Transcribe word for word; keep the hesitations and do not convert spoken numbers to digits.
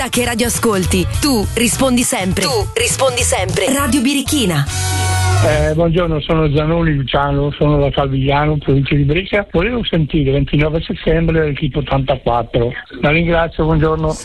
importa che radio ascolti, tu rispondi sempre. Tu rispondi sempre. Radio Birichina. Eh, buongiorno, sono Zanoni Luciano, sono da Calvigliano, provincia di Brescia. Volevo sentire ventinove settembre dell'equipe ottantaquattro. La ringrazio, buongiorno.